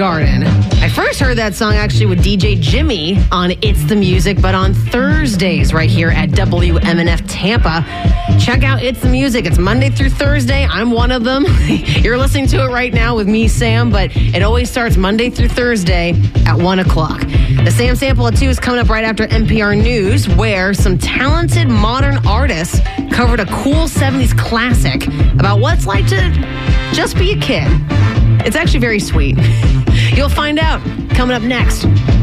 Garden. I first heard that song actually with DJ Jimmy on It's the Music, but on Thursdays right here at WMNF Tampa. Check out It's the Music. It's Monday through Thursday. I'm one of them. You're listening to it right now with me, Sam, but it always starts Monday through Thursday at 1 o'clock. The Sam Sample at 2 is coming up right after NPR News, where some talented modern artists covered a cool 70s classic about what it's like to just be a kid. It's actually very sweet. You'll find out coming up next.